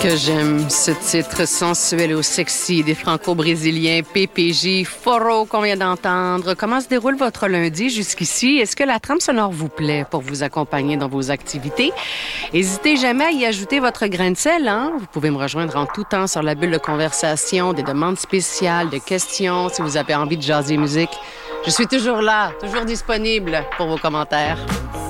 Que j'aime ce titre sensuel et sexy des Franco-Brésiliens PPJ, Foro qu'on vient d'entendre. Comment se déroule votre lundi jusqu'ici? Est-ce que la trame sonore vous plaît pour vous accompagner dans vos activités? N'hésitez jamais à y ajouter votre grain de sel, hein? Vous pouvez me rejoindre en tout temps sur la bulle de conversation, des demandes spéciales, de questions, si vous avez envie de jaser musique. Je suis toujours là, toujours disponible pour vos commentaires.